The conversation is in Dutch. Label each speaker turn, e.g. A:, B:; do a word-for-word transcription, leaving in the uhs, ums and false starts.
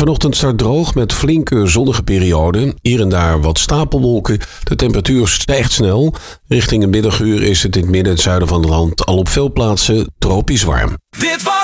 A: Vanochtend start droog met flinke zonnige perioden. Hier en daar wat stapelwolken. De temperatuur stijgt snel. Richting het middaguur is het in het midden en het zuiden van het land al op veel plaatsen tropisch warm.
B: Dit was